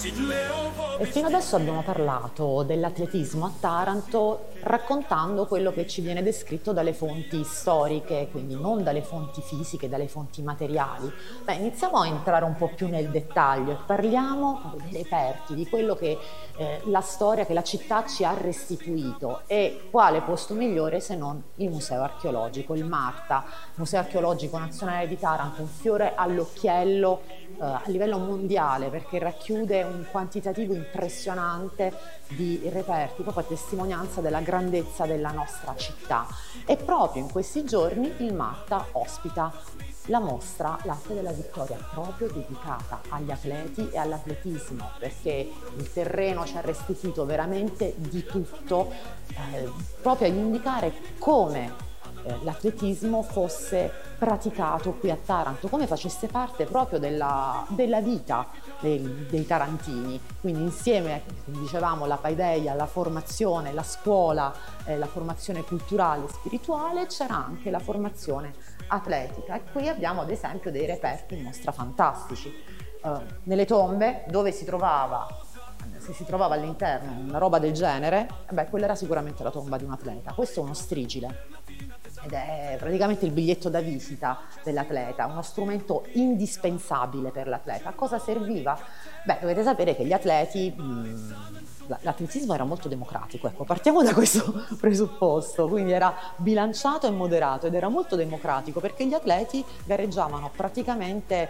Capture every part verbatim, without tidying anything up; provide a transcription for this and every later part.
E fino adesso abbiamo parlato dell'atletismo a Taranto raccontando quello che ci viene descritto dalle fonti storiche, quindi non dalle fonti fisiche, dalle fonti materiali. Beh, iniziamo a entrare un po' più nel dettaglio e parliamo dei reperti, di quello che eh, la storia, che la città ci ha restituito. E quale posto migliore se non il Museo Archeologico, il MARTA, Museo Archeologico Nazionale di Taranto, un fiore all'occhiello eh, a livello mondiale, perché racchiude un quantitativo impressionante di reperti, proprio a testimonianza della grandezza della nostra città. E proprio in questi giorni il MARTA ospita la mostra L'Arte della Vittoria, proprio dedicata agli atleti e all'atletismo, perché il terreno ci ha restituito veramente di tutto, eh, proprio ad indicare come eh, l'atletismo fosse praticato qui a Taranto, come facesse parte proprio della, della vita dei, dei tarantini. Quindi insieme, come dicevamo, la paideia, la formazione, la scuola, eh, la formazione culturale e spirituale, c'era anche la formazione atletica. E qui abbiamo ad esempio dei reperti in mostra fantastici. Uh, nelle tombe dove si trovava, se si trovava all'interno una roba del genere, eh beh, quella era sicuramente la tomba di un atleta. Questo è uno strigile ed è praticamente il biglietto da visita dell'atleta, uno strumento indispensabile per l'atleta. A cosa serviva? Beh, dovete sapere che gli atleti, mh, l'atletismo era molto democratico, ecco, partiamo da questo presupposto, quindi era bilanciato e moderato ed era molto democratico perché gli atleti gareggiavano praticamente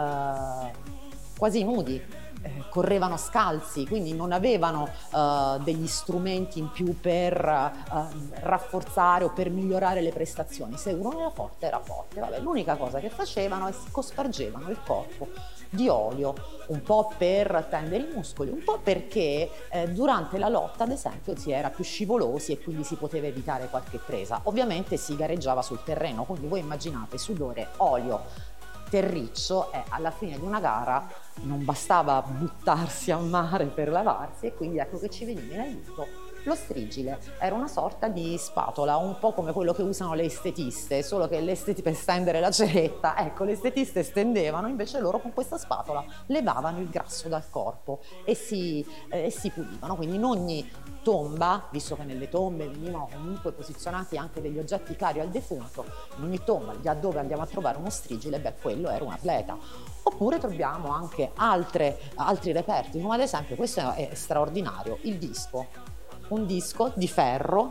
eh, quasi nudi. Eh, correvano scalzi, quindi non avevano uh, degli strumenti in più per uh, rafforzare o per migliorare le prestazioni. Se uno era forte, era forte. Vabbè, l'unica cosa che facevano è che cospargevano il corpo di olio, un po' per tendere i muscoli, un po' perché eh, durante la lotta, ad esempio, si era più scivolosi e quindi si poteva evitare qualche presa. Ovviamente si gareggiava sul terreno, quindi voi immaginate sudore, olio, terriccio, e alla fine di una gara non bastava buttarsi a mare per lavarsi e quindi ecco che ci veniva in aiuto lo strigile. Era una sorta di spatola, un po' come quello che usano le estetiste, solo che le estetiste per stendere la ceretta, ecco, le estetiste stendevano, invece loro con questa spatola levavano il grasso dal corpo e si, eh, e si pulivano. Quindi in ogni tomba, visto che nelle tombe venivano comunque posizionati anche degli oggetti cari al defunto, in ogni tomba laddove andiamo a trovare uno strigile, beh, quello era un atleta. Oppure troviamo anche altre, altri reperti, come ad esempio, questo è straordinario, il disco. Un disco di ferro,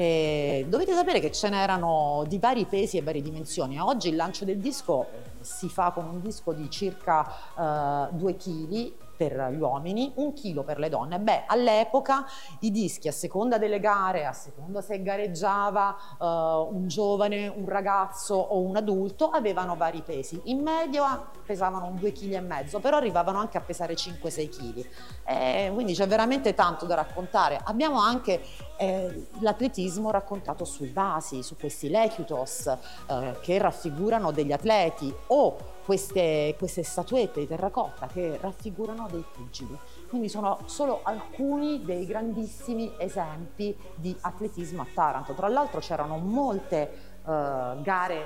eh, dovete sapere che ce n'erano di vari pesi e varie dimensioni. Oggi il lancio del disco si fa con un disco di circa eh, due chili per gli uomini, un chilo per le donne. Beh, all'epoca i dischi, a seconda delle gare, a seconda se gareggiava uh, un giovane, un ragazzo o un adulto, avevano vari pesi. In media pesavano un due chili e mezzo, però arrivavano anche a pesare cinque sei chili. Eh, quindi c'è veramente tanto da raccontare. Abbiamo anche eh, l'atletismo raccontato sui vasi, su questi lekythos eh, che raffigurano degli atleti, o Queste, queste statuette di terracotta che raffigurano dei pugili. Quindi sono solo alcuni dei grandissimi esempi di atletismo a Taranto. Tra l'altro c'erano molte uh, gare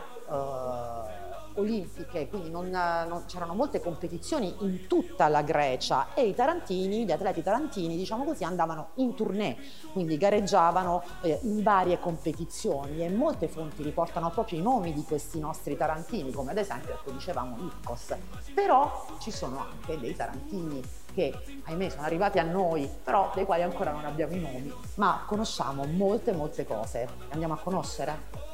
uh, olimpiche, quindi non, non, c'erano molte competizioni in tutta la Grecia e i tarantini, gli atleti tarantini, diciamo così, andavano in tournée, quindi gareggiavano eh, in varie competizioni e molte fonti riportano proprio i nomi di questi nostri tarantini, come ad esempio, ecco, dicevamo Iccos. Però ci sono anche dei tarantini che, ahimè, sono arrivati a noi, però dei quali ancora non abbiamo i nomi, ma conosciamo molte molte cose. Andiamo a conoscere?